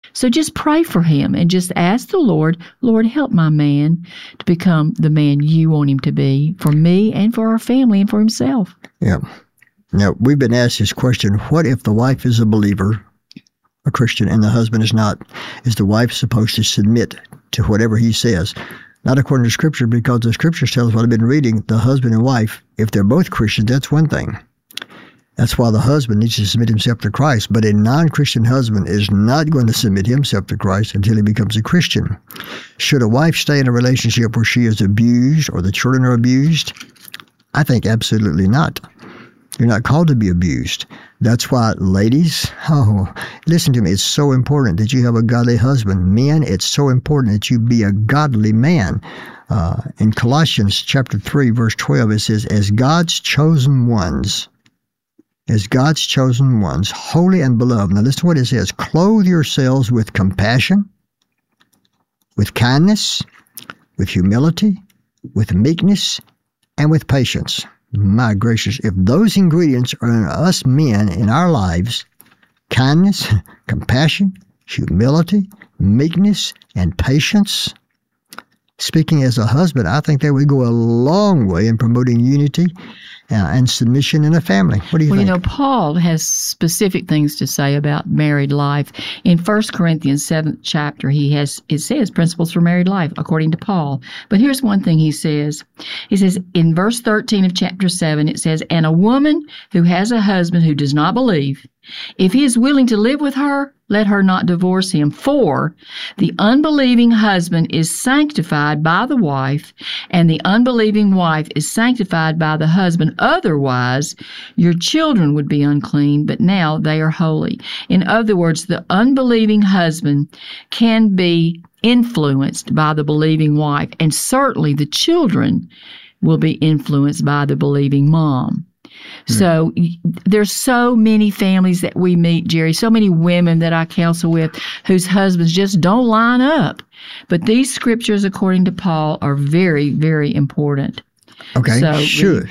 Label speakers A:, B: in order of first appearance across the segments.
A: So just pray for him and just ask the Lord, Lord, help my man to become the man you want him to be for me and for our family and for himself.
B: Yeah. Now, we've been asked this question, what if the wife is a believer, a Christian, and the husband is not? Is the wife supposed to submit to whatever he says? Not according to Scripture, because the Scriptures tell us what I've been reading, the husband and wife, if they're both Christians, that's one thing. That's why the husband needs to submit himself to Christ. But a non-Christian husband is not going to submit himself to Christ until he becomes a Christian. Should a wife stay in a relationship where she is abused or the children are abused? I think absolutely not. You're not called to be abused. That's why, ladies, listen to me. It's so important that you have a godly husband. Men, it's so important that you be a godly man. In Colossians chapter 3, verse 12, it says, as God's chosen ones, holy and beloved. Now listen to what it says. Clothe yourselves with compassion, with kindness, with humility, with meekness, and with patience. My gracious, if those ingredients are in us men in our lives, kindness, compassion, humility, meekness, and patience, speaking as a husband, I think that would go a long way in promoting unity and submission in a family. What do you think?
A: Well, Paul has specific things to say about married life. In 1 Corinthians 7th chapter, it says principles for married life, according to Paul. But here's one thing he says. He says, in verse 13 of chapter 7, it says, and a woman who has a husband who does not believe, if he is willing to live with her, let her not divorce him. For the unbelieving husband is sanctified by the wife, and the unbelieving wife is sanctified by the husband. Otherwise, your children would be unclean, but now they are holy. In other words, the unbelieving husband can be influenced by the believing wife, and certainly the children will be influenced by the believing mom. So there's so many families that we meet, Jerry, so many women that I counsel with whose husbands just don't line up. But these scriptures, according to Paul, are very, very important.
B: Okay, so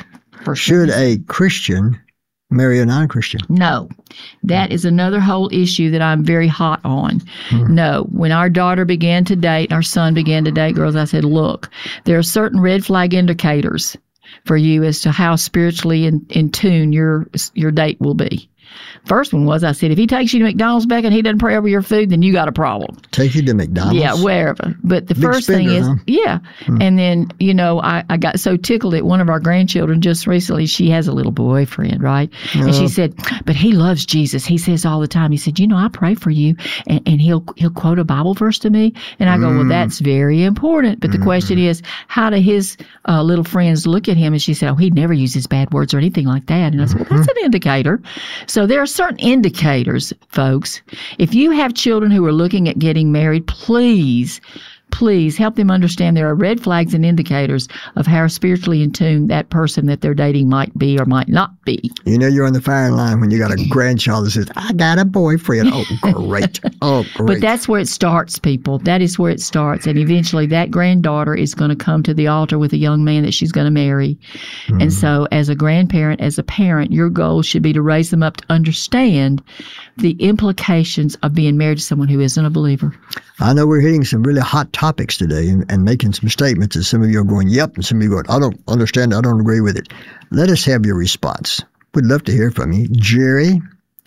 B: should a Christian marry a non-Christian?
A: No. That is another whole issue that I'm very hot on. No. When our daughter began to date, our son began to date girls, I said, look, there are certain red flag indicators for you as to how spiritually in tune your date will be. First one was, I said, if he takes you to McDonald's, Beck, and he doesn't pray over your food, then you got a problem.
B: Take you to McDonald's?
A: Yeah, wherever. But the
B: Big
A: first
B: spender,
A: thing is,
B: huh?
A: yeah. And then, I got so tickled at one of our grandchildren just recently. She has a little boyfriend, right? And she said, but he loves Jesus. He says all the time, he said, I pray for you, and he'll quote a Bible verse to me. And I go, well, that's very important. But the question is, how do his little friends look at him? And she said, he never uses bad words or anything like that. And I said, well, that's an indicator. So there are certain indicators, folks. If you have children who are looking at getting married, please help them understand there are red flags and indicators of how spiritually in tune that person that they're dating might be or might not be.
B: You're on the firing line when you got a grandchild that says, I got a boyfriend. Oh, great. Oh, great.
A: But that's where it starts, people. That is where it starts. And eventually that granddaughter is going to come to the altar with a young man that she's going to marry. And so as a grandparent, as a parent, your goal should be to raise them up to understand the implications of being married to someone who isn't a believer.
B: I know we're hitting some really hot topics today and making some statements that some of you are going, yep, and some of you are going, I don't understand, I don't agree with it. Let us have your response. We'd love to hear from you. Jerry,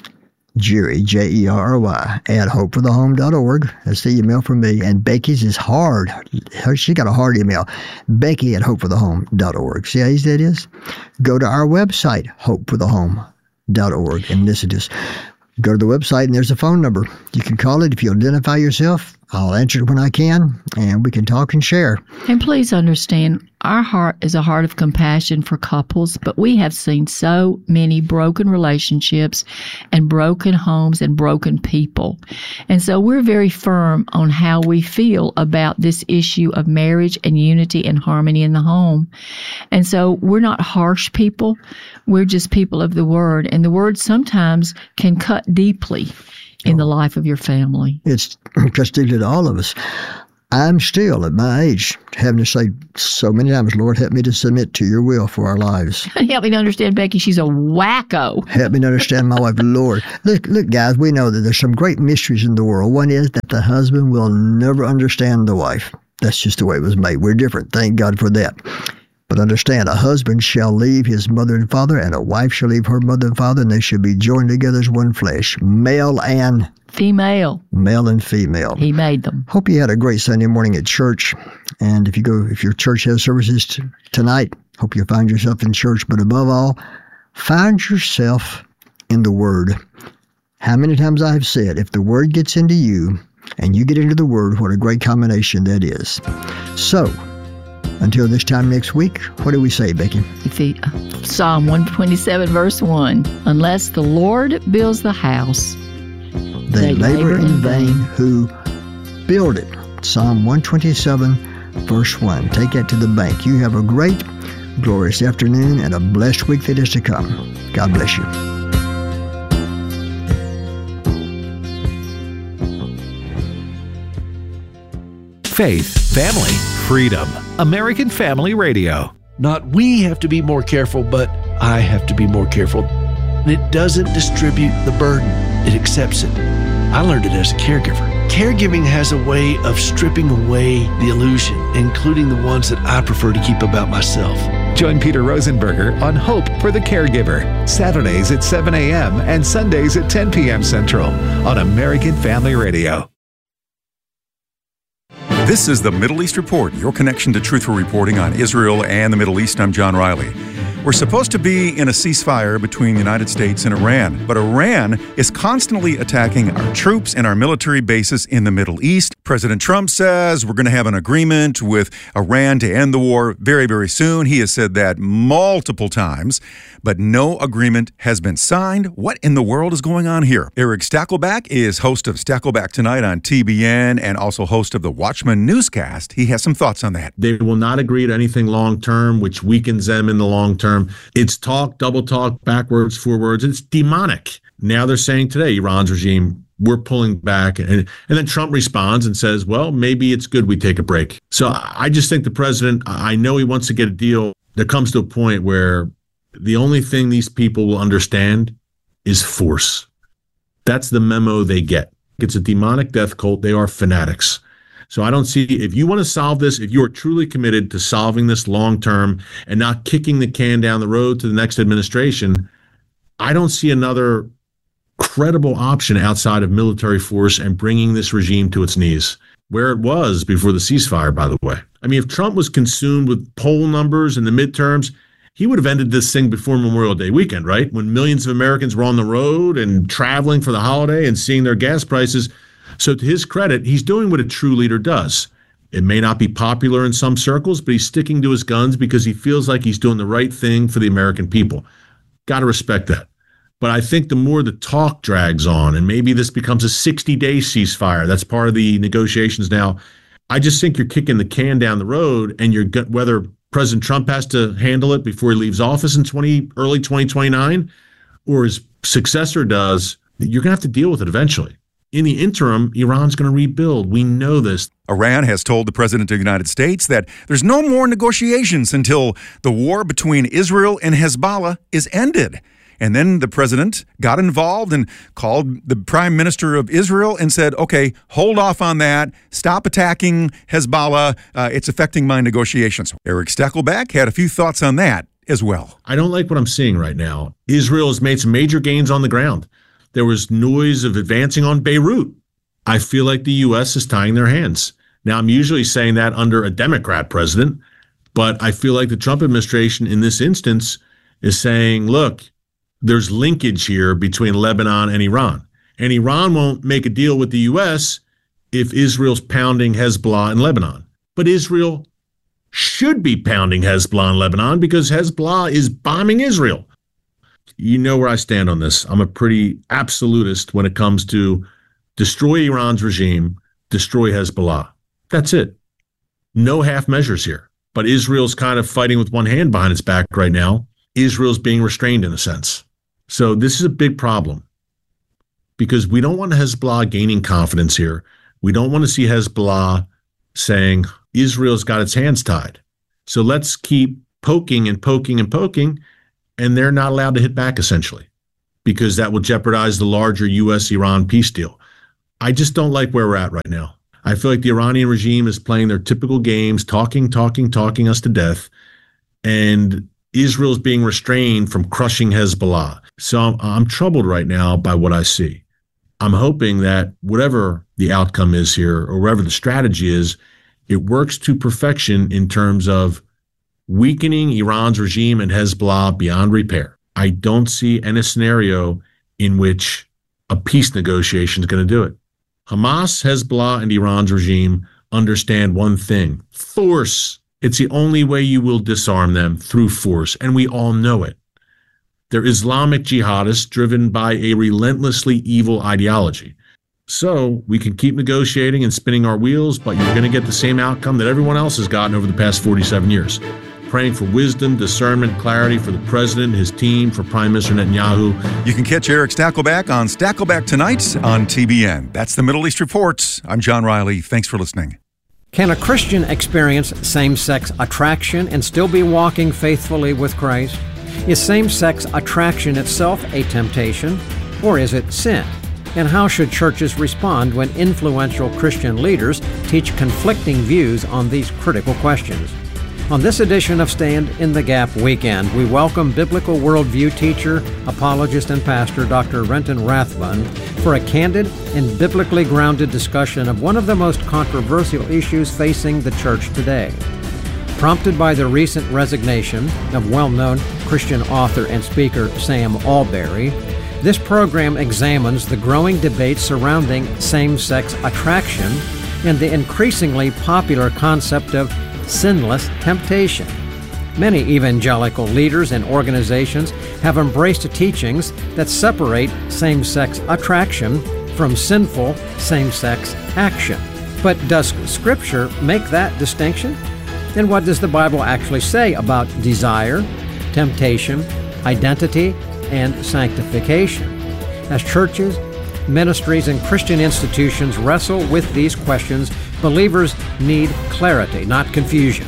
B: Jerry, J-E-R-R-Y, at hopeforthehome.org. That's the email from me. And Becky's is hard. She got a hard email. Becky at hopeforthehome.org. See how easy that is? Go to our website, hopeforthehome.org, and listen to us. Go to the website, and there's a phone number. You can call it. If you identify yourself, I'll answer it when I can, and we can talk and share.
A: And please understand, our heart is a heart of compassion for couples, but we have seen so many broken relationships and broken homes and broken people. And so we're very firm on how we feel about this issue of marriage and unity and harmony in the home. And so we're not harsh people. We're just people of the Word. And the Word sometimes can cut deeply in the life of your family.
B: It's trusted to all of us. I'm still at my age having to say so many times, Lord, help me to submit to your will for our lives.
A: Help me to understand Becky. She's a wacko.
B: Help me to understand my wife, Lord. Look, guys, we know that there's some great mysteries in the world. One is that the husband will never understand the wife. That's just the way it was made. We're different. Thank God for that. But understand, a husband shall leave his mother and father, and a wife shall leave her mother and father, and they shall be joined together as one flesh, male and
A: female.
B: Male and female.
A: He made them.
B: Hope you had a great Sunday morning at church. And if your church has services tonight, hope you find yourself in church. But above all, find yourself in the Word. How many times I have said, if the Word gets into you and you get into the Word, what a great combination that is. So, until this time next week, what do we say, Becky?
A: Psalm 127, verse 1. Unless the Lord builds the house,
B: they labor in vain who build it. Psalm 127, verse 1. Take that to the bank. You have a great, glorious afternoon and a blessed week that is to come. God bless you.
C: Faith, family, freedom. American Family Radio.
D: Not we have to be more careful, but I have to be more careful. It doesn't distribute the burden. It accepts it. I learned it as a caregiver. Caregiving has a way of stripping away the illusion, including the ones that I prefer to keep about myself.
C: Join Peter Rosenberger on Hope for the Caregiver, Saturdays at 7 a.m. and Sundays at 10 p.m. Central on American Family Radio.
E: This is the Middle East Report, your connection to truthful reporting on Israel and the Middle East. I'm John Riley. We're supposed to be in a ceasefire between the United States and Iran, but Iran is constantly attacking our troops and our military bases in the Middle East. President Trump says we're going to have an agreement with Iran to end the war very, very soon. He has said that multiple times, but no agreement has been signed. What in the world is going on here? Eric Stakelback is host of Stakelback Tonight on TBN and also host of the Watchman newscast. He has some thoughts on that.
F: They will not agree to anything long-term, which weakens them in the long term. It's talk, double talk, backwards, forwards. It's demonic. Now they're saying today, Iran's regime, we're pulling back. And then Trump responds and says, well, maybe it's good we take a break. So I just think the president, I know he wants to get a deal. There comes to a point where the only thing these people will understand is force. That's the memo they get. It's a demonic death cult. They are fanatics. So I don't see, if you want to solve this, if you are truly committed to solving this long term and not kicking the can down the road to the next administration, I don't see another credible option outside of military force and bringing this regime to its knees, where it was before the ceasefire, by the way. I mean, if Trump was consumed with poll numbers in the midterms, he would have ended this thing before Memorial Day weekend, right? When millions of Americans were on the road and traveling for the holiday and seeing their gas prices. So to his credit, he's doing what a true leader does. It may not be popular in some circles, but he's sticking to his guns because he feels like he's doing the right thing for the American people. Got to respect that. But I think the more the talk drags on, and maybe this becomes a 60-day ceasefire, that's part of the negotiations now, I just think you're kicking the can down the road, and whether President Trump has to handle it before he leaves office in early 2029, or his successor does, you're going to have to deal with it eventually. In the interim, Iran's going to rebuild. We know this.
E: Iran has told the President of the United States that there's no more negotiations until the war between Israel and Hezbollah is ended. And then the president got involved and called the prime minister of Israel and said, okay, hold off on that. Stop attacking Hezbollah. It's affecting my negotiations. Eric Stakelback had a few thoughts on that as well.
F: I don't like what I'm seeing right now. Israel has made some major gains on the ground. There was noise of advancing on Beirut. I feel like the U.S. is tying their hands. Now, I'm usually saying that under a Democrat president, but I feel like the Trump administration in this instance is saying, look, there's linkage here between Lebanon and Iran. And Iran won't make a deal with the U.S. if Israel's pounding Hezbollah in Lebanon. But Israel should be pounding Hezbollah in Lebanon because Hezbollah is bombing Israel. You know where I stand on this. I'm a pretty absolutist when it comes to destroy Iran's regime, destroy Hezbollah. That's it. No half measures here. But Israel's kind of fighting with one hand behind its back right now. Israel's being restrained in a sense. So this is a big problem because we don't want Hezbollah gaining confidence here. We don't want to see Hezbollah saying Israel's got its hands tied. So let's keep poking and poking and poking, and they're not allowed to hit back, essentially, because that will jeopardize the larger U.S.-Iran peace deal. I just don't like where we're at right now. I feel like the Iranian regime is playing their typical games, talking us to death, and Israel's being restrained from crushing Hezbollah. So I'm troubled right now by what I see. I'm hoping that whatever the outcome is here, or whatever the strategy is, it works to perfection in terms of weakening Iran's regime and Hezbollah beyond repair. I don't see any scenario in which a peace negotiation is going to do it. Hamas, Hezbollah, and Iran's regime understand one thing: force. It's the only way you will disarm them, through force, and we all know it. They're Islamic jihadists driven by a relentlessly evil ideology. So we can keep negotiating and spinning our wheels, but you're going to get the same outcome that everyone else has gotten over the past 47 years. Praying for wisdom, discernment, clarity for the president, his team, for Prime Minister Netanyahu.
E: You can catch Eric Stakelback on Stakelback tonight on TBN. That's the Middle East Reports. I'm John Riley. Thanks for listening.
G: Can a Christian experience same-sex attraction and still be walking faithfully with Christ? Is same-sex attraction itself a temptation, or is it sin? And how should churches respond when influential Christian leaders teach conflicting views on these critical questions? On this edition of Stand in the Gap Weekend, we welcome biblical worldview teacher, apologist, and pastor Dr. Renton Rathbun for a candid and biblically grounded discussion of one of the most controversial issues facing the church today. Prompted by the recent resignation of well-known Christian author and speaker Sam Allberry, this program examines the growing debate surrounding same-sex attraction and the increasingly popular concept of sinless temptation. Many evangelical leaders and organizations have embraced teachings that separate same-sex attraction from sinful same-sex action. But does Scripture make that distinction? And what does the Bible actually say about desire, temptation, identity, and sanctification? As churches, ministries, and Christian institutions wrestle with these questions, believers need clarity, not confusion.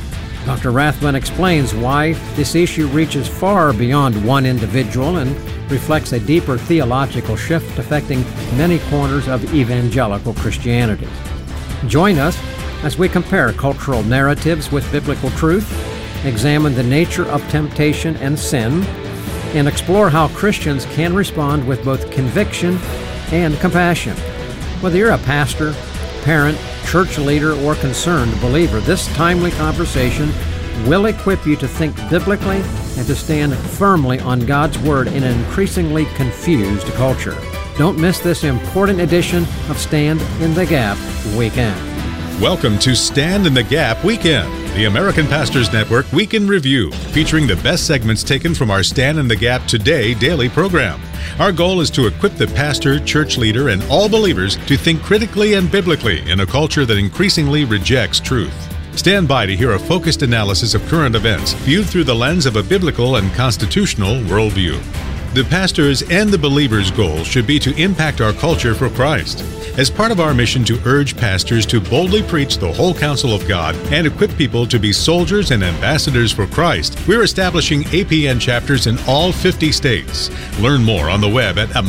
G: Dr. Rathbun explains why this issue reaches far beyond one individual and reflects a deeper theological shift affecting many corners of evangelical Christianity. Join us as we compare cultural narratives with biblical truth, examine the nature of temptation and sin, and explore how Christians can respond with both conviction and compassion. Whether you're a pastor, parent, church leader, or concerned believer, this timely conversation will equip you to think biblically and to stand firmly on God's Word in an increasingly confused culture. Don't miss this important edition of Stand in the Gap Weekend.
H: Welcome to Stand in the Gap Weekend, the American Pastors Network Week in Review, featuring the best segments taken from our Stand in the Gap Today daily program. Our goal is to equip the pastor, church leader, and all believers to think critically and biblically in a culture that increasingly rejects truth. Stand by to hear a focused analysis of current events viewed through the lens of a biblical and constitutional worldview. The pastor's and the believer's goal should be to impact our culture for Christ. As part of our mission to urge pastors to boldly preach the whole counsel of God and equip people to be soldiers and ambassadors for Christ, we're establishing APN chapters in all 50 states. Learn more on the web at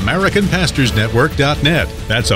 H: AmericanPastorsNetwork.net. That's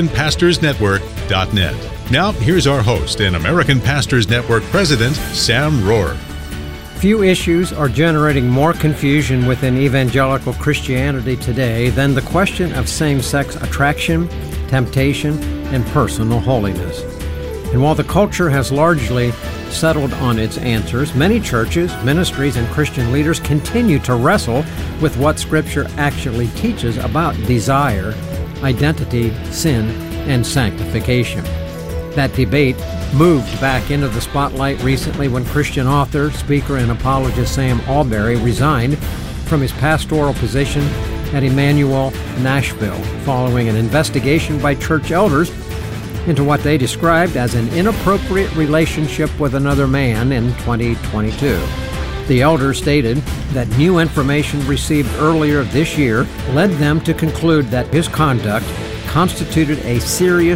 H: AmericanPastorsNetwork.net. Now, here's our host and American Pastors Network President, Sam Rohr.
G: Few issues are generating more confusion within evangelical Christianity today than the question of same-sex attraction, temptation, and personal holiness. And while the culture has largely settled on its answers, many churches, ministries, and Christian leaders continue to wrestle with what Scripture actually teaches about desire, identity, sin, and sanctification. That debate moved back into the spotlight recently when Christian author, speaker, and apologist Sam Allberry resigned from his pastoral position at Emmanuel, Nashville, following an investigation by church elders into what they described as an inappropriate relationship with another man in 2022. The elders stated that new information received earlier this year led them to conclude that his conduct constituted a serious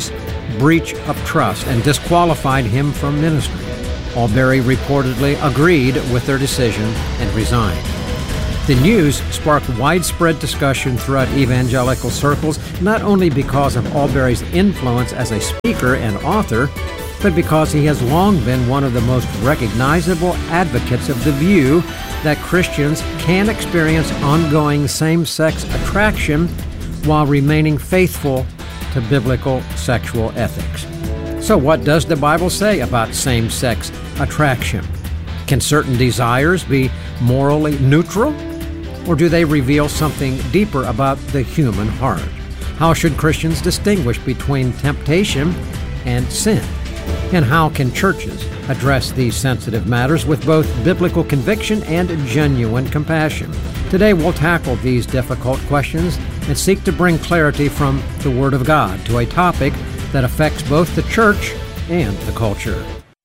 G: breach of trust and disqualified him from ministry. Albury reportedly agreed with their decision and resigned. The news sparked widespread discussion throughout evangelical circles, not only because of Albury's influence as a speaker and author, but because he has long been one of the most recognizable advocates of the view that Christians can experience ongoing same-sex attraction while remaining faithful to biblical sexual ethics. So what does the Bible say about same-sex attraction? Can certain desires be morally neutral? Or do they reveal something deeper about the human heart? How should Christians distinguish between temptation and sin? And how can churches address these sensitive matters with both biblical conviction and genuine compassion? Today we'll tackle these difficult questions and seek to bring clarity from the Word of God to a topic that affects both the church and the culture.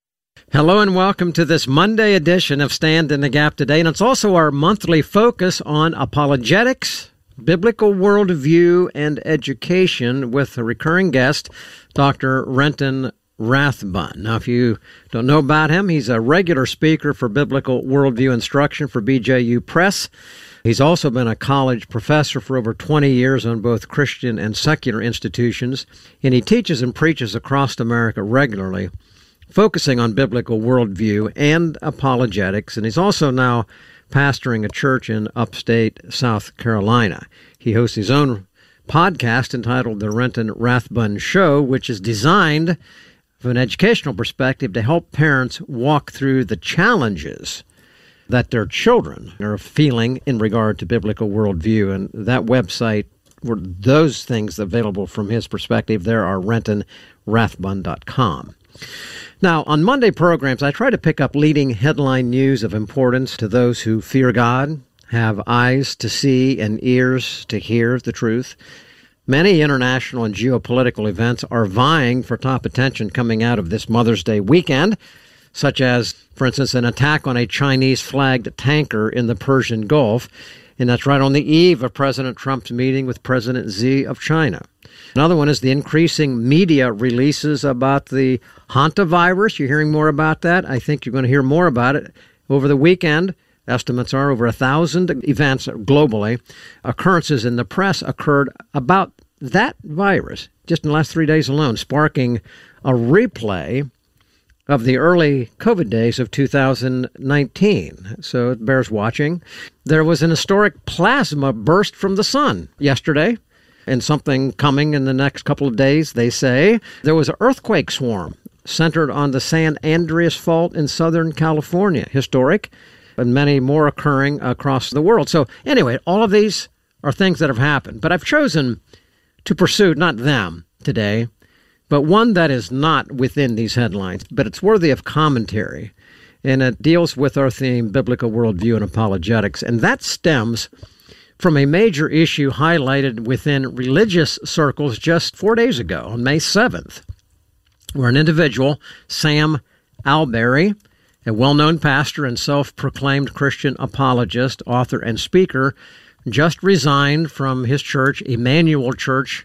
G: Hello and welcome to this Monday edition of Stand in the Gap Today, and it's also our monthly focus on apologetics, biblical worldview, and education with a recurring guest, Dr. Renton Rathbun. Now, if you don't know about him, he's a regular speaker for biblical worldview instruction for BJU Press. He's also been a college professor for over 20 years on both Christian and secular institutions, and he teaches and preaches across America regularly, focusing on biblical worldview and apologetics, and he's also now pastoring a church in upstate South Carolina. He hosts his own podcast entitled The Renton Rathbun Show, which is designed from an educational perspective to help parents walk through the challenges that their children are feeling in regard to biblical worldview. And that website, where those things available from his perspective, there are rentonrathbun.com. Now, on Monday programs, I try to pick up leading headline news of importance to those who fear God, have eyes to see and ears to hear the truth. Many international and geopolitical events are vying for top attention coming out of this Mother's Day weekend, such as, for instance, an attack on a Chinese-flagged tanker in the Persian Gulf, and that's right on the eve of President Trump's meeting with President Xi of China. Another one is the increasing media releases about the hantavirus. You're hearing more about that. I think you're going to hear more about it over the weekend. Estimates are over 1,000 events globally. Occurrences in the press occurred about that virus just in the last 3 days alone, sparking a replay of the early COVID days of 2019. So it bears watching. There was an historic plasma burst from the sun yesterday, and something coming in the next couple of days, they say. There was an earthquake swarm centered on the San Andreas Fault in Southern California, historic, and many more occurring across the world. So anyway, all of these are things that have happened. But I've chosen to pursue not them today, but one that is not within these headlines, but it's worthy of commentary. And it deals with our theme, biblical worldview and apologetics. And that stems from a major issue highlighted within religious circles just 4 days ago, on May 7th, where an individual, Sam Albury, a well-known pastor and self-proclaimed Christian apologist, author, and speaker, just resigned from his church, Emmanuel Church,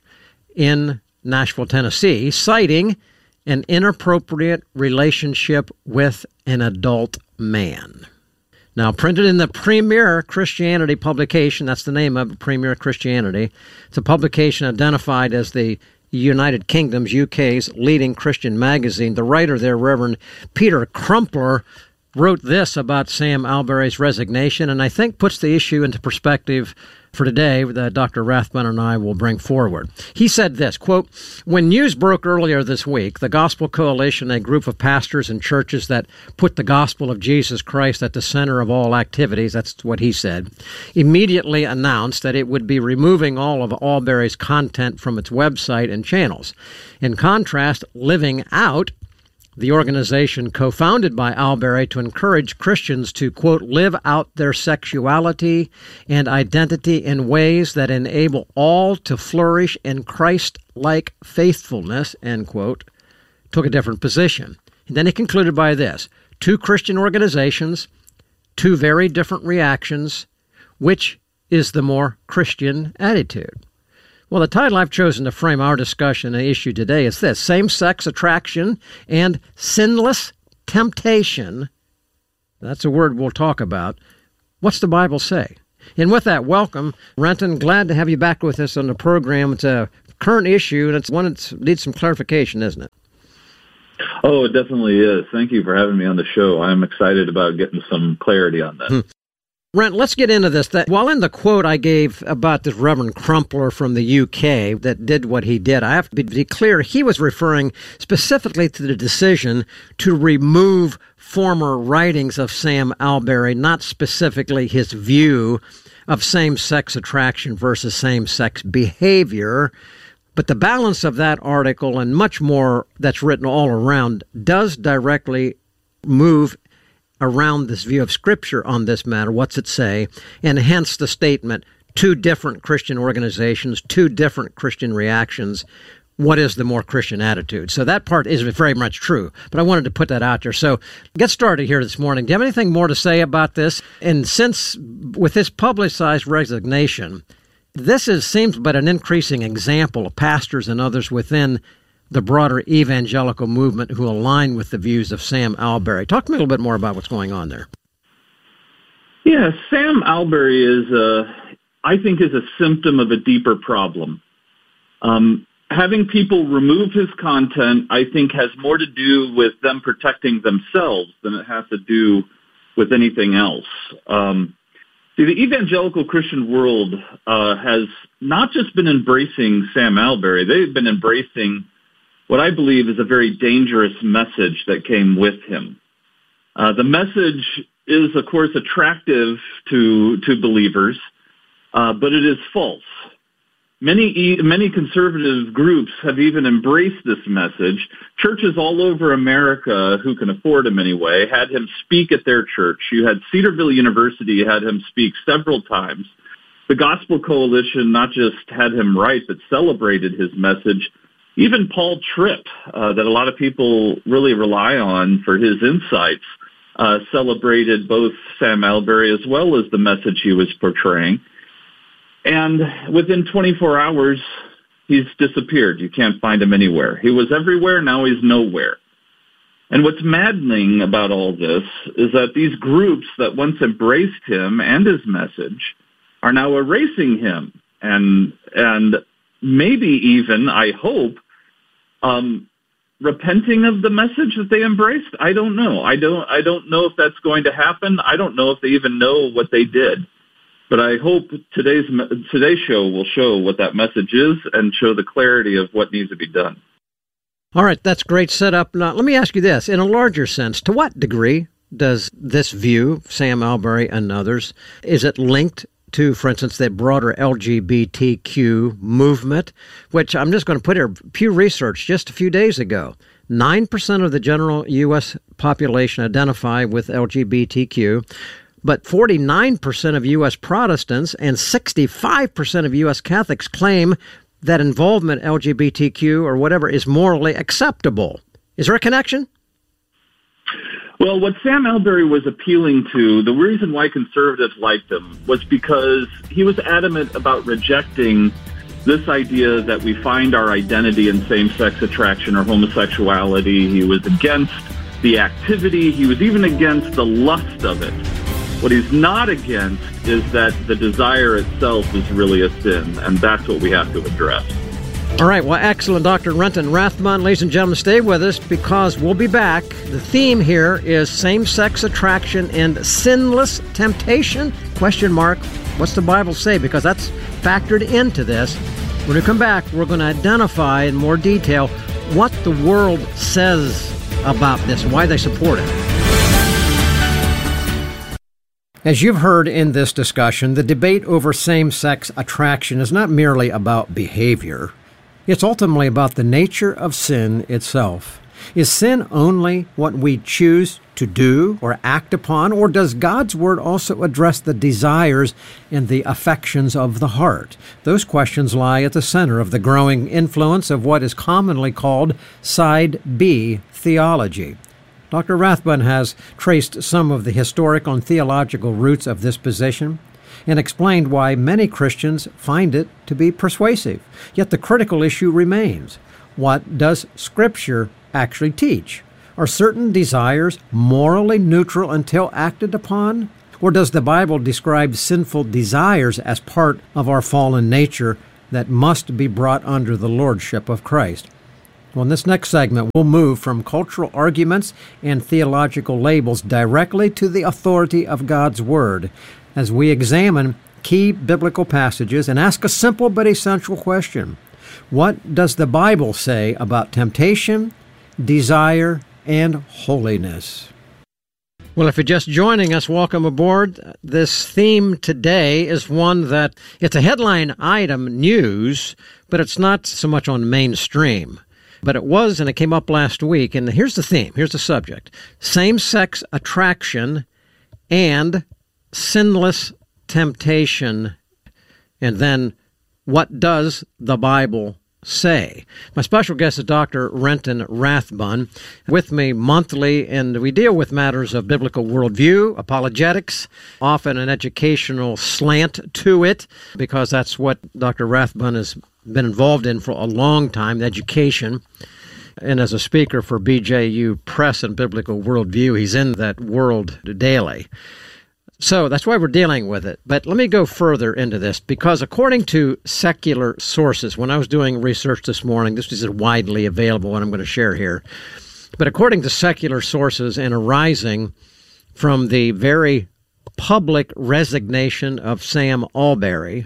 G: in Nashville, Tennessee, citing an inappropriate relationship with an adult man. Now, printed in the Premier Christianity publication, that's the name of it, Premier Christianity. It's a publication identified as the United Kingdom's, UK's leading Christian magazine. The writer there, Reverend Peter Crumpler, wrote this about Sam Albury's resignation, and I think puts the issue into perspective for today that Dr. Rathbun and I will bring forward. He said this, quote, "When news broke earlier this week, the Gospel Coalition, a group of pastors and churches that put the gospel of Jesus Christ at the center of all activities," that's what he said, immediately announced that it would be removing all of Albury's content from its website and channels. In contrast, Living Out, the organization co-founded by Albury to encourage Christians to, quote, live out their sexuality and identity in ways that enable all to flourish in Christ-like faithfulness, end quote, took a different position. And then he concluded by this: two Christian organizations, two very different reactions. Which is the more Christian attitude? Well, the title I've chosen to frame our discussion and issue today is this: same-sex attraction and sinless temptation. That's a word we'll talk about. What's the Bible say? And with that, welcome, Renton. Glad to have you back with us on the program. It's a current issue, and it's one that needs some clarification, isn't it?
I: Oh, it definitely is. Thank you for having me on the show. I'm excited about getting some clarity on that.
G: Rent, let's get into this. While in the quote I gave about this Reverend Crumpler from the UK that did what he did, I have to be clear, he was referring specifically to the decision to remove former writings of Sam Allberry, not specifically his view of same-sex attraction versus same-sex behavior. But the balance of that article and much more that's written all around does directly move around this view of Scripture on this matter. What's it say? And hence the statement, two different Christian organizations, two different Christian reactions. What is the more Christian attitude? So that part is very much true, but I wanted to put that out there. So get started here this morning. Do you have anything more to say about this? And since with this publicized resignation, this seems but an increasing example of pastors and others within the broader evangelical movement who align with the views of Sam Allberry. Talk to me a little bit more about what's going on there.
I: Yeah, Sam Allberry I think is a symptom of a deeper problem. Having people remove his content, I think, has more to do with them protecting themselves than it has to do with anything else. See, the evangelical Christian world has not just been embracing Sam Allberry, they've been embracing what I believe is a very dangerous message that came with him. The message is, of course, attractive to believers, but it is false. Many conservative groups have even embraced this message. Churches all over America, who can afford him anyway, had him speak at their church. You had Cedarville University had him speak several times. The Gospel Coalition not just had him write, but celebrated his message. Even Paul Tripp, that a lot of people really rely on for his insights, celebrated both Sam Allberry as well as the message he was portraying. And within 24 hours, he's disappeared. You can't find him anywhere. He was everywhere, now he's nowhere. And what's maddening about all this is that these groups that once embraced him and his message are now erasing him and maybe even, I hope, repenting of the message that they embraced. I don't know. I don't know if that's going to happen. I don't know if they even know what they did. But I hope today's show will show what that message is and show the clarity of what needs to be done.
G: All right, that's great setup. Now, let me ask you this. In a larger sense, to what degree does this view, Sam Allberry and others, is it linked to, for instance, the broader LGBTQ movement, which I'm just going to put here, Pew Research just a few days ago, 9% of the general U.S. population identify with LGBTQ, but 49% of U.S. Protestants and 65% of U.S. Catholics claim that involvement LGBTQ or whatever is morally acceptable. Is there a connection?
I: Well, what Sam Allberry was appealing to, the reason why conservatives liked him was because he was adamant about rejecting this idea that we find our identity in same-sex attraction or homosexuality. He was against the activity. He was even against the lust of it. What he's not against is that the desire itself is really a sin, and that's what we have to address.
G: All right, well, excellent, Dr. Renton Rathbun. Ladies and gentlemen, stay with us because we'll be back. The theme here is same-sex attraction and sinless temptation? ? What's the Bible say? Because that's factored into this. When we come back, we're going to identify in more detail what the world says about this and why they support it. As you've heard in this discussion, the debate over same-sex attraction is not merely about behavior. It's ultimately about the nature of sin itself. Is sin only what we choose to do or act upon, or does God's Word also address the desires and the affections of the heart? Those questions lie at the center of the growing influence of what is commonly called Side B theology. Dr. Rathbun has traced some of the historical and theological roots of this position. and explained why many Christians find it to be persuasive. Yet the critical issue remains. What does Scripture actually teach? Are certain desires morally neutral until acted upon? Or does the Bible describe sinful desires as part of our fallen nature that must be brought under the lordship of Christ? Well, in this next segment, we'll move from cultural arguments and theological labels directly to the authority of God's Word as we examine key biblical passages and ask a simple but essential question. What does the Bible say about temptation, desire, and holiness? Well, if you're just joining us, welcome aboard. This theme today is one that it's a headline item news, but it's not so much on mainstream. But it was, and it came up last week, and here's the theme, here's the subject. Same-sex attraction and sinless temptation. And then, what does the Bible say? My special guest is Dr. Renton Rathbun, with me monthly, and we deal with matters of biblical worldview, apologetics, often an educational slant to it, because that's what Dr. Rathbun has been involved in for a long time, education. And as a speaker for BJU Press and Biblical Worldview, he's in that world daily. So that's why we're dealing with it. But let me go further into this, because according to secular sources, when I was doing research this morning, this is widely available, what I'm going to share here. But according to secular sources and arising from the very public resignation of Sam Allberry,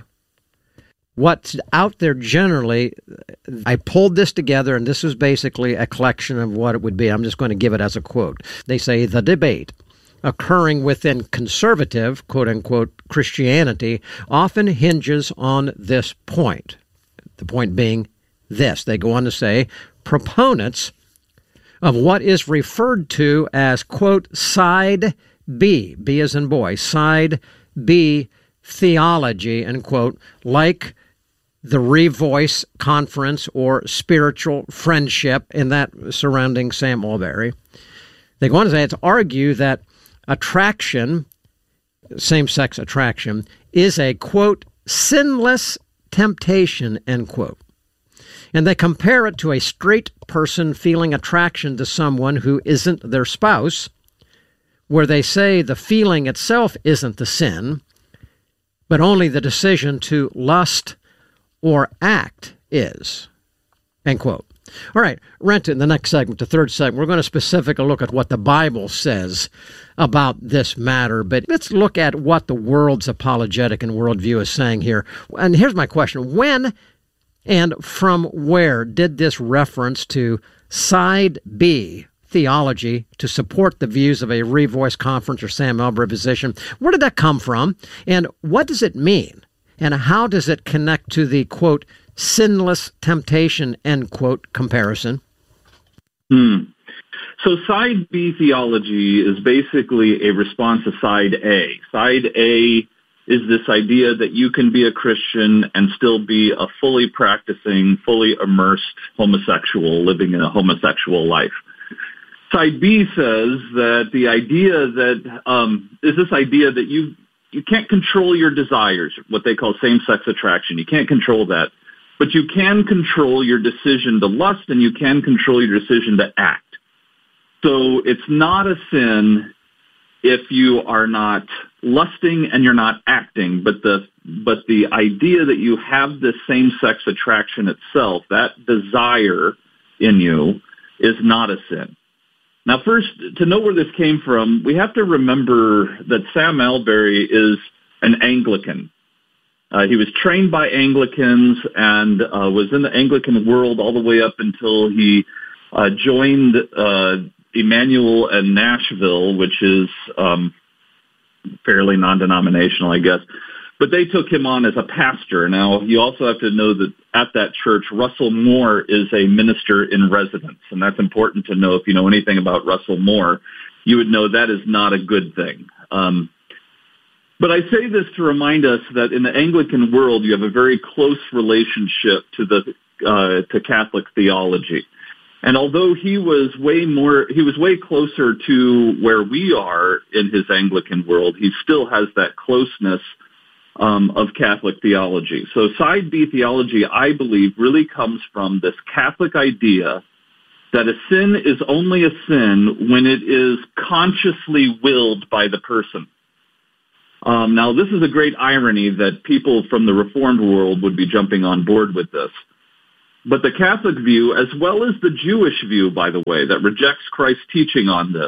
G: what's out there generally, I pulled this together, and this is basically a collection of what it would be. I'm just going to give it as a quote. They say, the debate occurring within conservative, quote-unquote, Christianity often hinges on this point. The point being this. They go on to say, proponents of what is referred to as, quote, side B as in boy, side B theology, end quote, like the Revoice Conference or spiritual friendship in that surrounding Sam Allberry. They go on to say, to argue that attraction, same-sex attraction, is a, quote, sinless temptation, end quote. And they compare it to a straight person feeling attraction to someone who isn't their spouse, where they say the feeling itself isn't the sin, but only the decision to lust or act is, end quote. All right, Renton, the next segment, the third segment, we're going to specifically look at what the Bible says about this matter, but let's look at what the world's apologetic and worldview is saying here. And here's my question. When and from where did this reference to side B theology to support the views of a Revoice Conference or Sam Allberry position, where did that come from? And what does it mean? And how does it connect to the, quote, sinless temptation, end quote, comparison?
I: So side B theology is basically a response to side A. Side A is this idea that you can be a Christian and still be a fully practicing, fully immersed homosexual living in a homosexual life. Side B says that the idea that is this idea that you can't control your desires, what they call same-sex attraction. You can't control that. But you can control your decision to lust, and you can control your decision to act. So it's not a sin if you are not lusting and you're not acting, but the idea that you have this same-sex attraction itself, that desire in you, is not a sin. Now, first, to know where this came from, we have to remember that Sam Allberry is an Anglican. He was trained by Anglicans and was in the Anglican world all the way up until he joined Emmanuel and Nashville, which is fairly non-denominational, I guess. But they took him on as a pastor. Now, you also have to know that at that church, Russell Moore is a minister in residence. And that's important to know. If you know anything about Russell Moore, you would know that is not a good thing. But I say this to remind us that in the Anglican world, you have a very close relationship to Catholic theology. And although he was way closer to where we are in his Anglican world, he still has that closeness of Catholic theology. So side B theology, I believe, really comes from this Catholic idea that a sin is only a sin when it is consciously willed by the person. Now, this is a great irony that people from the Reformed world would be jumping on board with this. But the Catholic view, as well as the Jewish view, by the way, that rejects Christ's teaching on this,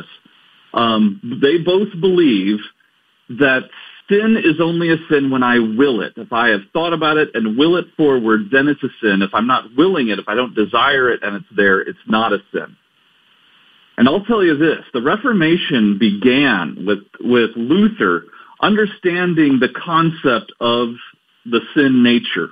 I: they both believe that sin is only a sin when I will it. If I have thought about it and will it forward, then it's a sin. If I'm not willing it, if I don't desire it and it's there, it's not a sin. And I'll tell you this, the Reformation began with Luther understanding the concept of the sin nature.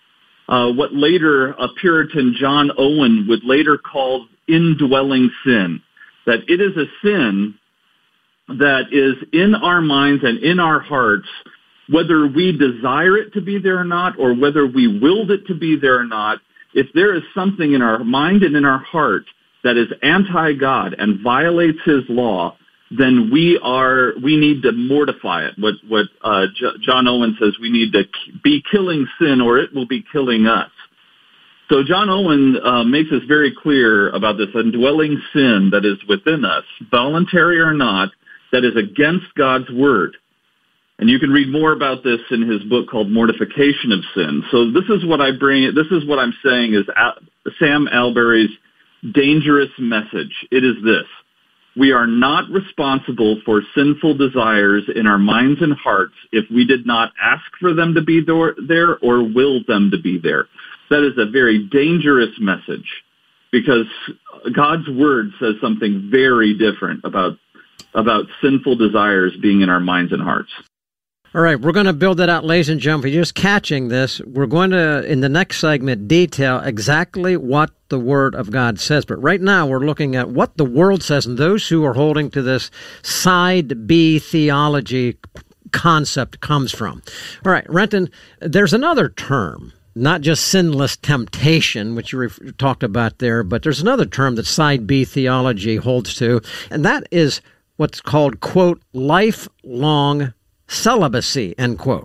I: What later a Puritan, John Owen, would later call indwelling sin, that it is a sin that is in our minds and in our hearts, whether we desire it to be there or not, or whether we willed it to be there or not. If there is something in our mind and in our heart that is anti-God and violates his law, then we need to mortify it. What John Owen says, we need to be killing sin or it will be killing us. So John Owen makes this very clear about this indwelling sin that is within us, voluntary or not, that is against God's word. And you can read more about this in his book called Mortification of Sin. So this is what I'm saying is Sam Alberry's dangerous message. It is this: we are not responsible for sinful desires in our minds and hearts if we did not ask for them to be there or will them to be there. That is a very dangerous message, because God's word says something very different about sinful desires being in our minds and hearts.
G: All right, we're going to build that out, ladies and gentlemen. If you're just catching this, we're going to, in the next segment, detail exactly what the Word of God says. But right now, we're looking at what the world says and those who are holding to this side B theology concept comes from. All right, Renton, there's another term, not just sinless temptation, which you talked about there, but there's another term that side B theology holds to, and that is what's called, quote, lifelong celibacy, end quote.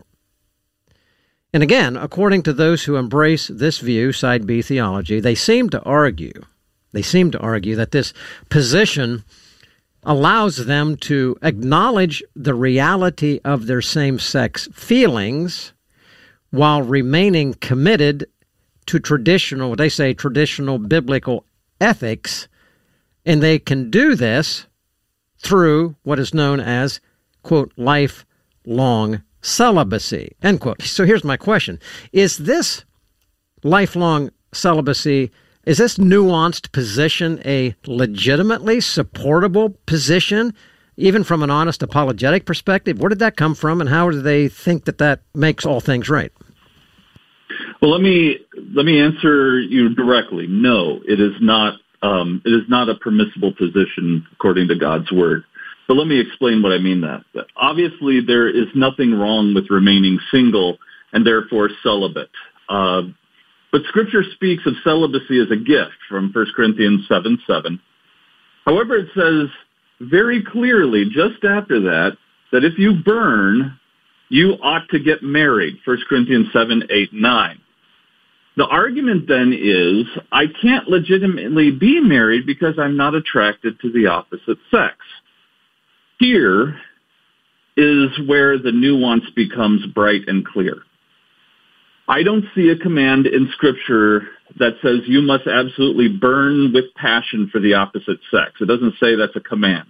G: And again, according to those who embrace this view, side B theology, they seem to argue that this position allows them to acknowledge the reality of their same-sex feelings while remaining committed to traditional, what they say, traditional biblical ethics, and they can do this through what is known as, quote, lifelong celibacy, end quote. So here's my question. Is this lifelong celibacy, is this nuanced position a legitimately supportable position, even from an honest apologetic perspective? Where did that come from, and how do they think that makes all things right?
I: Well, let me answer you directly. No, it is not. It is not a permissible position according to God's word. But let me explain what I mean that. Obviously, there is nothing wrong with remaining single and therefore celibate. But Scripture speaks of celibacy as a gift from 1 Corinthians 7:7. However, it says very clearly just after that if you burn, you ought to get married, 1 Corinthians 7:8-9. The argument then is, I can't legitimately be married because I'm not attracted to the opposite sex. Here is where the nuance becomes bright and clear. I don't see a command in Scripture that says you must absolutely burn with passion for the opposite sex. It doesn't say that's a command.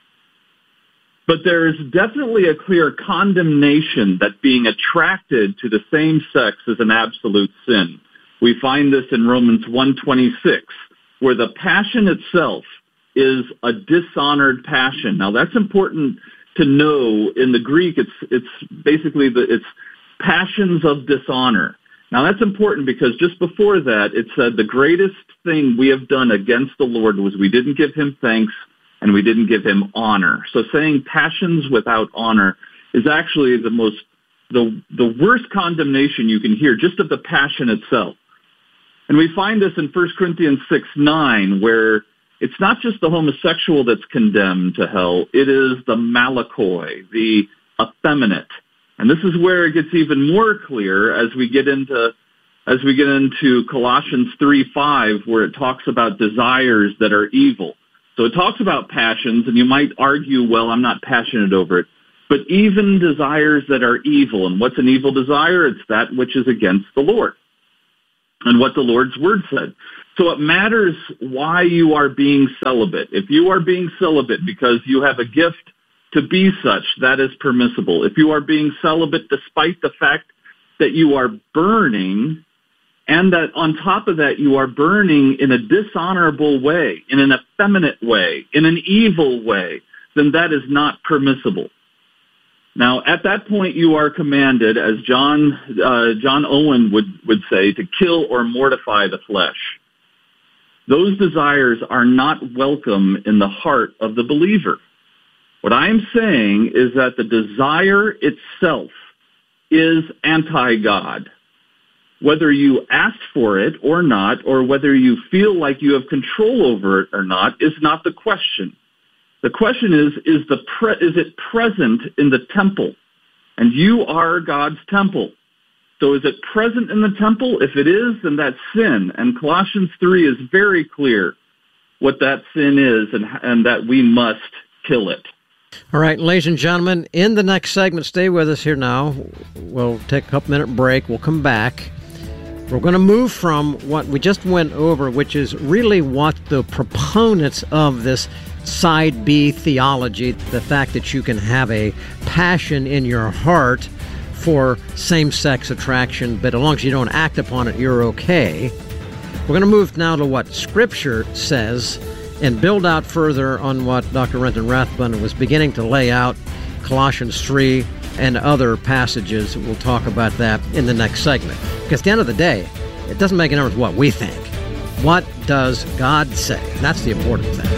I: But there is definitely a clear condemnation that being attracted to the same sex is an absolute sin. We find this in Romans 1:26, where the passion itself is a dishonored passion. Now, that's important to know. In the Greek, it's basically it's passions of dishonor. Now, that's important because just before that, it said the greatest thing we have done against the Lord was we didn't give him thanks and we didn't give him honor. So saying passions without honor is actually the worst condemnation you can hear, just of the passion itself. And we find this in 1 Corinthians 6:9, where it's not just the homosexual that's condemned to hell, it is the malakoi, the effeminate, And this is where it gets even more clear as we get into Colossians 3:5, where it talks about desires that are evil. So it talks about passions, and you might argue, well, I'm not passionate over it. But even desires that are evil. And what's an evil desire? It's that which is against the Lord and what the Lord's word said. So it matters why you are being celibate. If you are being celibate because you have a gift to be such, that is permissible. If you are being celibate despite the fact that you are burning, and that on top of that you are burning in a dishonorable way, in an effeminate way, in an evil way, then that is not permissible. Now, at that point, you are commanded, as John Owen would say, to kill or mortify the flesh. Those desires are not welcome in the heart of the believer. What I'm saying is that the desire itself is anti-God. Whether you ask for it or not, or whether you feel like you have control over it or not, is not the question. The question is it present in the temple? And you are God's temple. So is it present in the temple? If it is, then that's sin. And Colossians 3 is very clear what that sin is and that we must kill it.
G: All right, ladies and gentlemen, in the next segment, stay with us here now. We'll take a couple-minute break. We'll come back. We're going to move from what we just went over, which is really what the proponents of this side B theology, the fact that you can have a passion in your heart for same-sex attraction, but as long as you don't act upon it, you're okay. We're going to move now to what Scripture says and build out further on what Dr. Renton Rathbun was beginning to lay out, Colossians 3 and other passages. We'll talk about that in the next segment. Because at the end of the day, it doesn't make any difference what we think. What does God say? That's the important thing.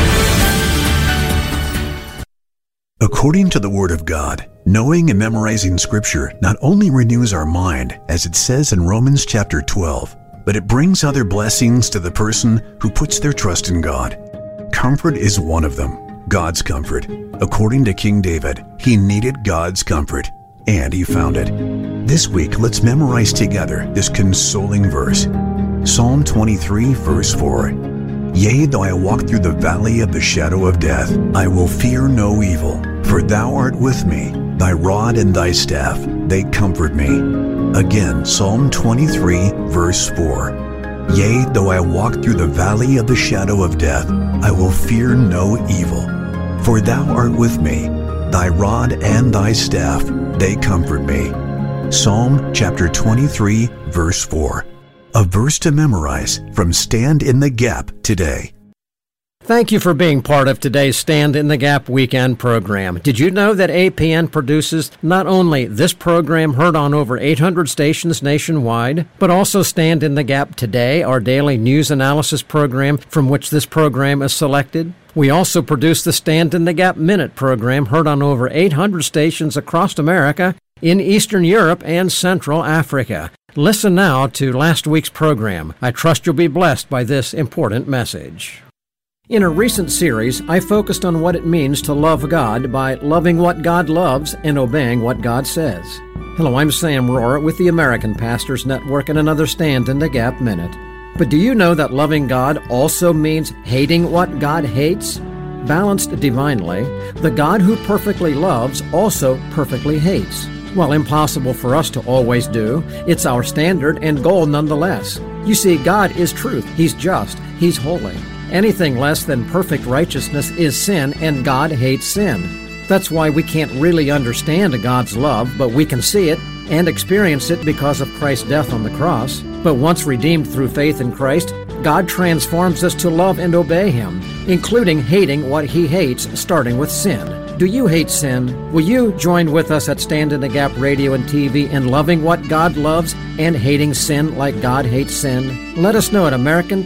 J: According to the Word of God, knowing and memorizing Scripture not only renews our mind, as it says in Romans chapter 12, but it brings other blessings to the person who puts their trust in God. Comfort is one of them, God's comfort. According to King David, he needed God's comfort, and he found it. This week, let's memorize together this consoling verse. Psalm 23, verse 4. Yea, though I walk through the valley of the shadow of death, I will fear no evil, for thou art with me. Thy rod and thy staff, they comfort me. Again, Psalm 23, verse 4. Yea, though I walk through the valley of the shadow of death, I will fear no evil, for thou art with me. Thy rod and thy staff, they comfort me. Psalm chapter 23, verse 4. A verse to memorize from Stand in the Gap today.
G: Thank you for being part of today's Stand in the Gap weekend program. Did you know that APN produces not only this program heard on over 800 stations nationwide, but also Stand in the Gap Today, our daily news analysis program from which this program is selected? We also produce the Stand in the Gap Minute program heard on over 800 stations across America, in Eastern Europe and Central Africa. Listen now to last week's program. I trust you'll be blessed by this important message. In a recent series, I focused on what it means to love God by loving what God loves and obeying what God says. Hello, I'm Sam Rohrer with the American Pastors Network and another Stand in the Gap Minute. But do you know that loving God also means hating what God hates? Balanced divinely, the God who perfectly loves also perfectly hates. While impossible for us to always do, it's our standard and goal nonetheless. You see, God is truth. He's just. He's holy. Anything less than perfect righteousness is sin, and God hates sin. That's why we can't really understand God's love, but we can see it and experience it because of Christ's death on the cross. But once redeemed through faith in Christ, God transforms us to love and obey Him, including hating what He hates, starting with sin. Do you hate sin? Will you join with us at Stand in the Gap Radio and TV in loving what God loves and hating sin like God hates sin? Let us know at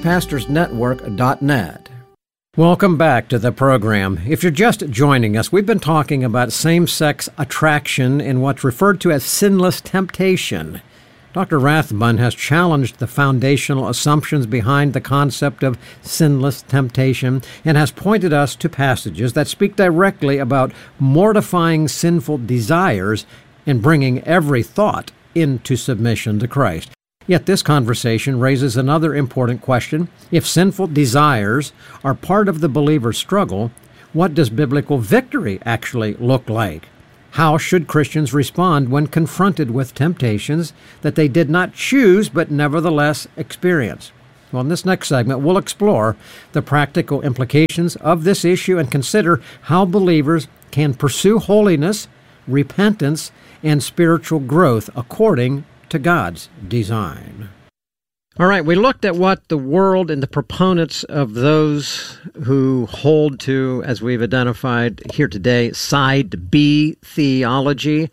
G: AmericanPastorsNetwork.net. Welcome back to the program. If you're just joining us, we've been talking about same-sex attraction and what's referred to as sinless temptation. Dr. Rathbun has challenged the foundational assumptions behind the concept of sinless temptation and has pointed us to passages that speak directly about mortifying sinful desires and bringing every thought into submission to Christ. Yet this conversation raises another important question. If sinful desires are part of the believer's struggle, what does biblical victory actually look like? How should Christians respond when confronted with temptations that they did not choose but nevertheless experience? Well, in this next segment, we'll explore the practical implications of this issue and consider how believers can pursue holiness, repentance, and spiritual growth according to God's design. All right, we looked at what the world and the proponents of those who hold to, as we've identified here today, side B theology,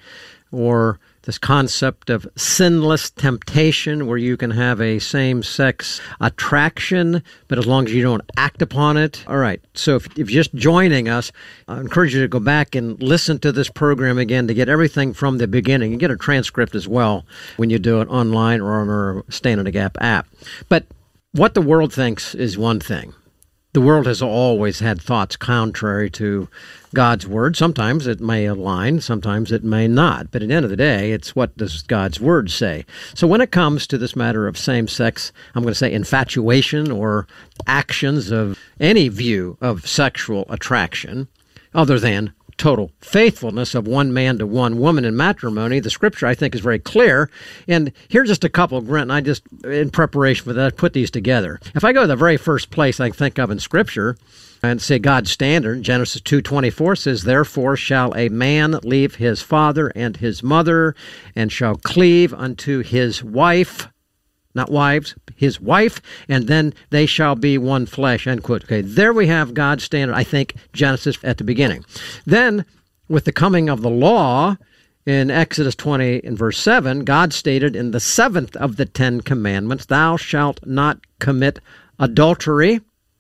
G: or this concept of sinless temptation, where you can have a same-sex attraction, but as long as you don't act upon it. All right, so if you're just joining us, I encourage you to go back and listen to this program again to get everything from the beginning. You get a transcript as well when you do it online or on our Stand in the Gap app. But what the world thinks is one thing. The world has always had thoughts contrary to God's Word. Sometimes it may align, sometimes it may not. But at the end of the day, it's what does God's Word say. So when it comes to this matter of same-sex, I'm going to say infatuation or actions of any view of sexual attraction, other than total faithfulness of one man to one woman in matrimony, the Scripture, I think, is very clear. And here's just a couple, Grant, and I just, in preparation for that, I put these together. If I go to the very first place I think of in Scripture and say God's standard, Genesis 2:24 says, "Therefore shall a man leave his father and his mother, and shall cleave unto his wife," not wives, his wife, "and then they shall be one flesh," end quote. Okay, there we have God's standard, I think, Genesis at the beginning. Then, with the coming of the law, in Exodus 20 and verse 7, God stated in the 7th of the 10 commandments, "Thou shalt not commit adultery."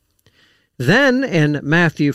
G: Then, in Matthew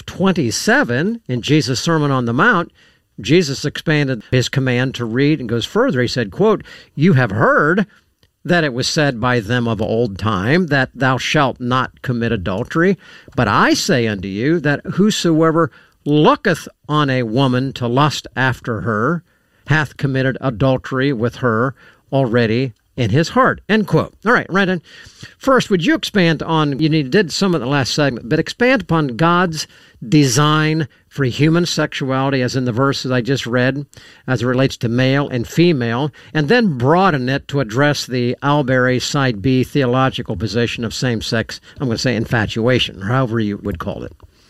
G: 5:27, in Jesus' Sermon on the Mount, Jesus expanded his command to read and goes further. He said, quote, "You have heard that it was said by them of old time, that thou shalt not commit adultery. But I say unto you, that whosoever looketh on a woman to lust after her, hath committed adultery with her already in his heart." End quote. All right, Brendan, first, would you expand on, you did some of the last segment, but expand upon God's design for human sexuality, as in the verses I just read, as it relates to male and female, and then broaden it to address the Albury side B theological position of same-sex, I'm going to say infatuation, or however you would call it.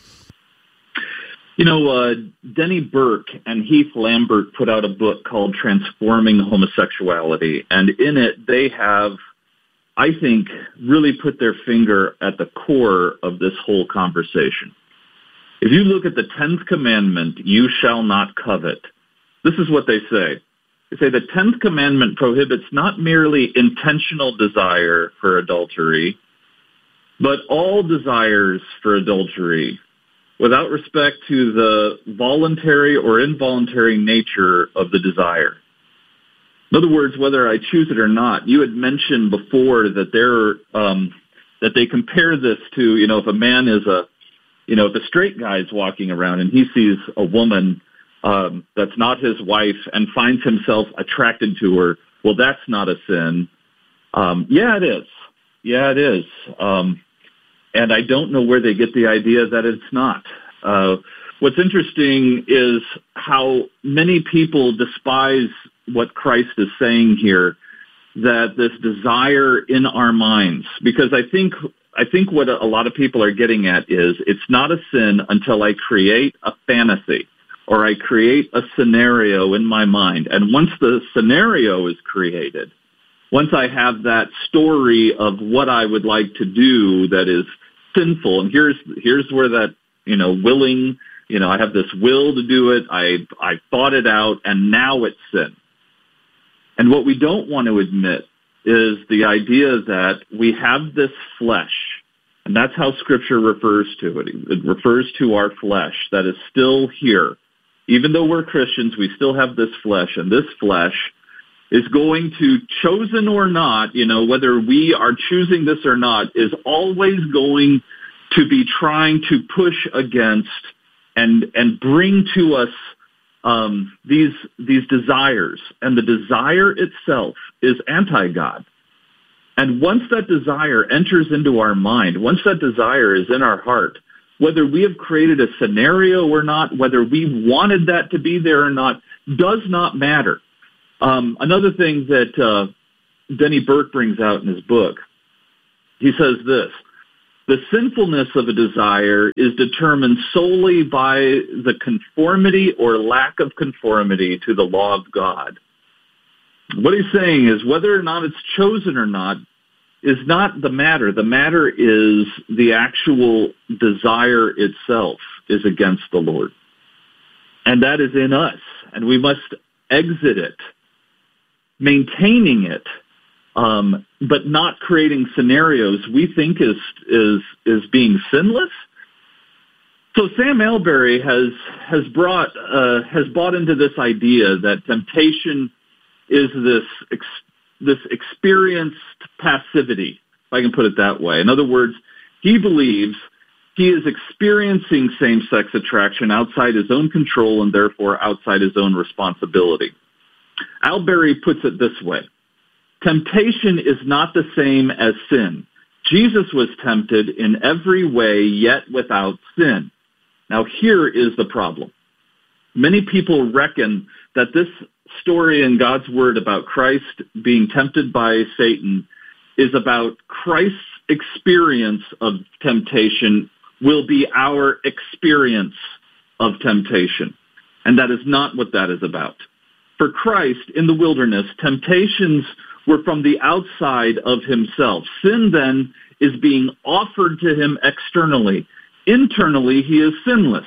I: You know, Denny Burke and Heath Lambert put out a book called Transforming Homosexuality, and in it they have, I think, really put their finger at the core of this whole conversation. If you look at the 10th commandment, "You shall not covet," this is what they say. They say the 10th commandment prohibits not merely intentional desire for adultery, but all desires for adultery, without respect to the voluntary or involuntary nature of the desire. In other words, whether I choose it or not. You had mentioned before that that they compare this to, if a man is if a straight guy is walking around and he sees a woman that's not his wife and finds himself attracted to her, well, that's not a sin. Yeah, it is. Yeah, it is. And I don't know where they get the idea that it's not. What's interesting is how many people despise what Christ is saying here, that this desire in our minds, because I think what a lot of people are getting at is it's not a sin until I create a fantasy or I create a scenario in my mind. And once the scenario is created, once I have that story of what I would like to do that is sinful, and here's where that, willing, I have this will to do it, I thought it out, and now it's sin. And what we don't want to admit is the idea that we have this flesh, and that's how Scripture refers to it. It refers to our flesh that is still here. Even though we're Christians, we still have this flesh, and this flesh is going to, chosen or not, whether we are choosing this or not, is always going to be trying to push against and bring to us these desires, and the desire itself is anti-God. And once that desire enters into our mind, once that desire is in our heart, whether we have created a scenario or not, whether we wanted that to be there or not, does not matter. Another thing that Denny Burke brings out in his book, he says this: the sinfulness of a desire is determined solely by the conformity or lack of conformity to the law of God. What he's saying is whether or not it's chosen or not is not the matter. The matter is the actual desire itself is against the Lord. And that is in us. And we must exit it, maintaining it, but not creating scenarios we think is being sinless. So Sam Alberry has bought into this idea that temptation is this experienced passivity, if I can put it that way. In other words, he believes he is experiencing same-sex attraction outside his own control and therefore outside his own responsibility. Alberry puts it this way: temptation is not the same as sin. Jesus was tempted in every way, yet without sin. Now here is the problem. Many people reckon that this story in God's Word about Christ being tempted by Satan is about Christ's experience of temptation will be our experience of temptation. And that is not what that is about. For Christ in the wilderness, temptations were from the outside of himself. Sin then is being offered to him externally. Internally, he is sinless.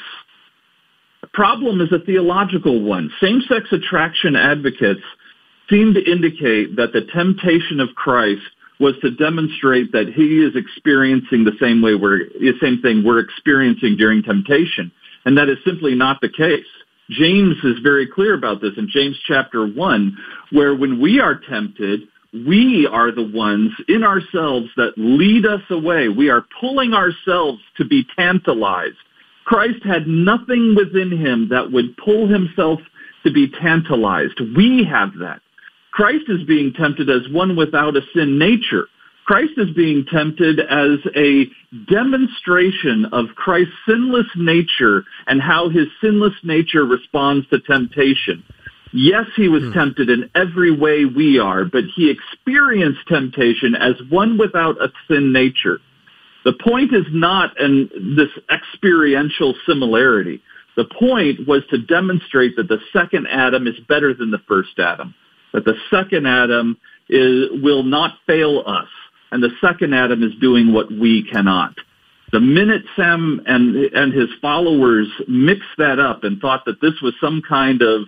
I: The problem is a theological one. Same-sex attraction advocates seem to indicate that the temptation of Christ was to demonstrate that he is experiencing the same thing we're experiencing during temptation. And that is simply not the case. James is very clear about this in James chapter 1, where when we are tempted, we are the ones in ourselves that lead us away. We are pulling ourselves to be tantalized. Christ had nothing within him that would pull himself to be tantalized. We have that. Christ is being tempted as one without a sin nature. Christ is being tempted as a demonstration of Christ's sinless nature and how his sinless nature responds to temptation. Yes, he was tempted in every way we are, but he experienced temptation as one without a sin nature. The point is not in this experiential similarity. The point was to demonstrate that the second Adam is better than the first Adam, that the second Adam will not fail us, and the second Adam is doing what we cannot. The minute Sam and his followers mixed that up and thought that this was some kind of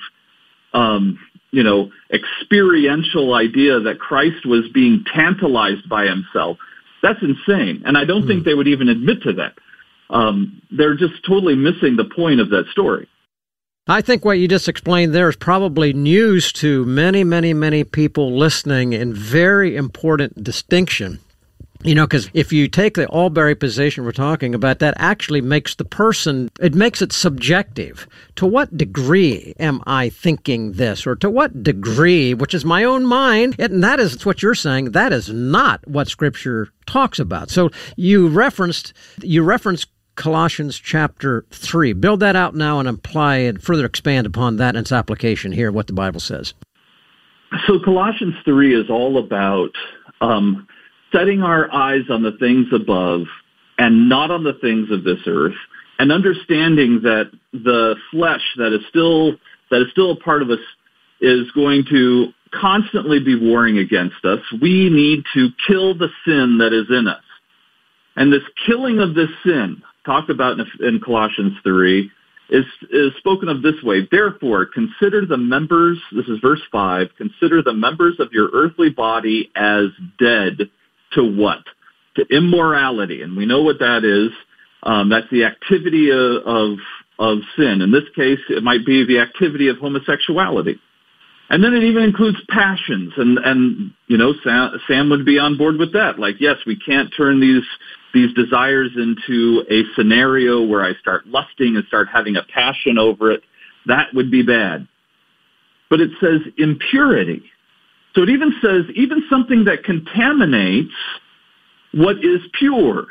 I: experiential idea that Christ was being tantalized by himself, that's insane. And I don't think they would even admit to that. They're just totally missing the point of that story.
G: I think what you just explained there is probably news to many, many, many people listening, and very important distinction. Because if you take the Alberry position we're talking about, that actually makes the person, it makes it subjective. To what degree am I thinking this? Or to what degree, which is my own mind, and that is what you're saying, that is not what Scripture talks about. So you referenced Colossians chapter 3. Build that out now and apply and further expand upon that and its application here, what the Bible says.
I: So Colossians 3 is all about setting our eyes on the things above and not on the things of this earth, and understanding that the flesh that is still a part of us is going to constantly be warring against us. We need to kill the sin that is in us. And this killing of this sin, talked about in Colossians 3, is spoken of this way: therefore, consider the members, this is verse 5, consider the members of your earthly body as dead to what? To immorality. And we know what that is. That's the activity of sin. In this case, it might be the activity of homosexuality. And then it even includes passions. And Sam would be on board with that. Like, yes, we can't turn these desires into a scenario where I start lusting and start having a passion over it. That would be bad. But it says impurity. So it even says even something that contaminates what is pure.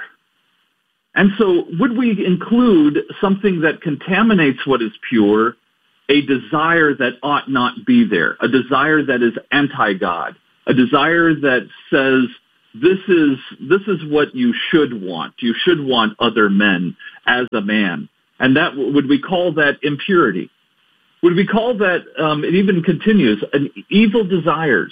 I: And so would we include something that contaminates what is pure, a desire that ought not be there, a desire that is anti-God, a desire that says this is what you should want. You should want other men as a man. And that would we call that impurity? Would we call that, it even continues, an evil desires?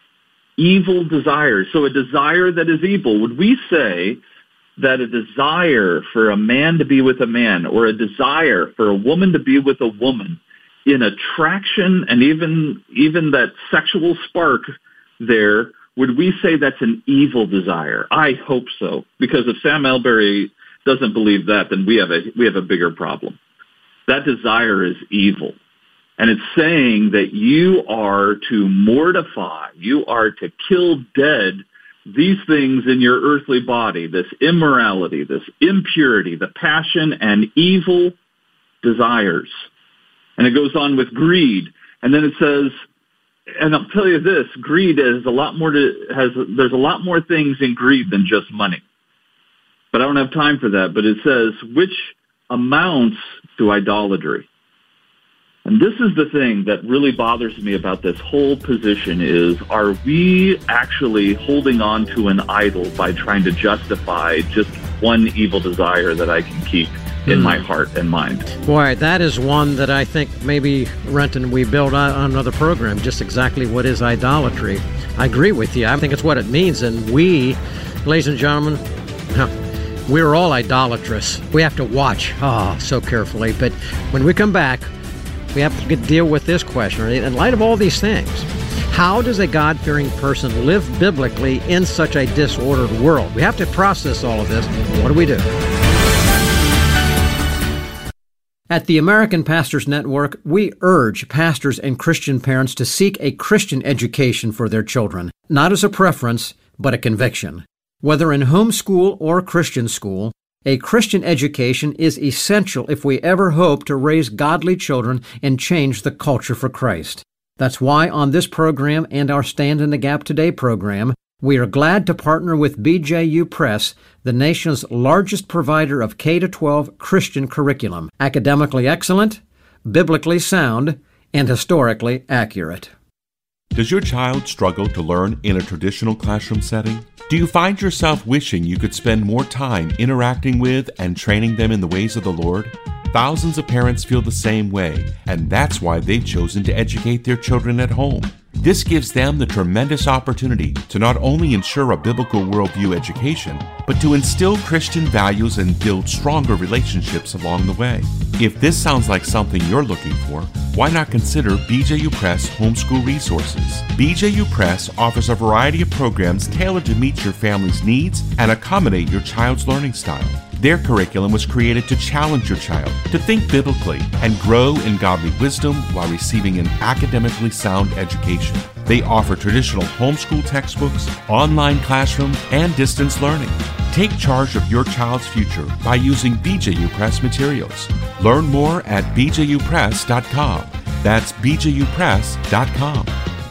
I: Evil desires. So a desire that is evil. Would we say that a desire for a man to be with a man or a desire for a woman to be with a woman in attraction and even that sexual spark there, would we say that's an evil desire? I hope so. Because if Sam Alberry doesn't believe that, then we have a bigger problem. That desire is evil. And it's saying that you are to mortify, you are to kill dead these things in your earthly body, this immorality, this impurity, the passion and evil desires. And it goes on with greed. And then it says, and I'll tell you this, greed is there's a lot more things in greed than just money. But I don't have time for that. But it says, which amounts to idolatry. And this is the thing that really bothers me about this whole position is, are we actually holding on to an idol by trying to justify just one evil desire that I can keep in my heart and mind?
G: Boy, that is one that I think maybe, Renton, we build on another program, just exactly what is idolatry. I agree with you. I think it's what it means. And we, ladies and gentlemen, we're all idolatrous. We have to watch so carefully. But when we come back, we have to deal with this question. In light of all these things, how does a God-fearing person live biblically in such a disordered world? We have to process all of this. What do we do? At the American Pastors Network, we urge pastors and Christian parents to seek a Christian education for their children, not as a preference, but a conviction. Whether in homeschool or Christian school, a Christian education is essential if we ever hope to raise godly children and change the culture for Christ. That's why on this program and our Stand in the Gap Today program, we are glad to partner with BJU Press, the nation's largest provider of K-12 Christian curriculum, academically excellent, biblically sound, and historically accurate.
K: Does your child struggle to learn in a traditional classroom setting? Do you find yourself wishing you could spend more time interacting with and training them in the ways of the Lord? Thousands of parents feel the same way, and that's why they've chosen to educate their children at home. This gives them the tremendous opportunity to not only ensure a biblical worldview education, but to instill Christian values and build stronger relationships along the way. If this sounds like something you're looking for, why not consider BJU Press Homeschool Resources? BJU Press offers a variety of programs tailored to meet your family's needs and accommodate your child's learning style. Their curriculum was created to challenge your child to think biblically and grow in godly wisdom while receiving an academically sound education. They offer traditional homeschool textbooks, online classroom, and distance learning. Take charge of your child's future by using BJU Press materials. Learn more at bjupress.com. That's bjupress.com.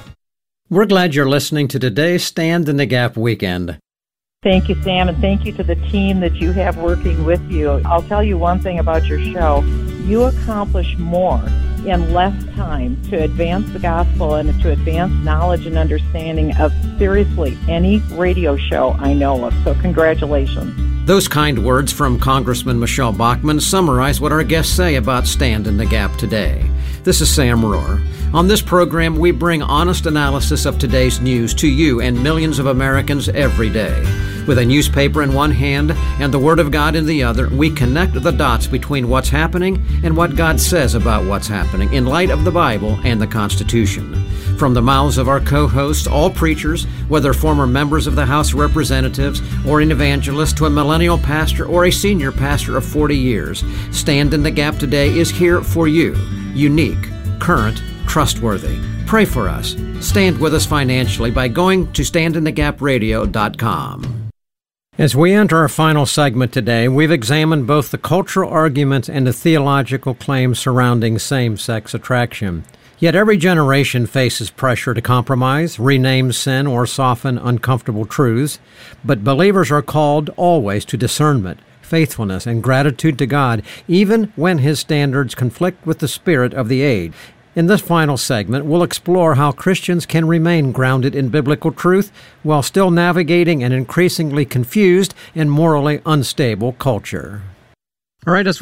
G: We're glad you're listening to today's Stand in the Gap Weekend.
L: Thank you, Sam, and thank you to the team that you have working with you. I'll tell you one thing about your show. You accomplish more in less time to advance the gospel and to advance knowledge and understanding of seriously any radio show I know of. So congratulations.
G: Those kind words from Congressman Michelle Bachmann summarize what our guests say about Stand in the Gap today. This is Sam Rohr. On this program, we bring honest analysis of today's news to you and millions of Americans every day. With a newspaper in one hand and the Word of God in the other, we connect the dots between what's happening and what God says about what's happening in light of the Bible and the Constitution. From the mouths of our co-hosts, all preachers, whether former members of the House of Representatives or an evangelist to a millennial pastor or a senior pastor of 40 years, Stand in the Gap Today is here for you. Unique, current, trustworthy. Pray for us. Stand with us financially by going to standinthegapradio.com. As we enter our final segment today, we've examined both the cultural arguments and the theological claims surrounding same-sex attraction. Yet every generation faces pressure to compromise, rename sin, or soften uncomfortable truths. But believers are called always to discernment, faithfulness, and gratitude to God, even when His standards conflict with the spirit of the age. In this final segment, we'll explore how Christians can remain grounded in biblical truth while still navigating an increasingly confused and morally unstable culture. All right, as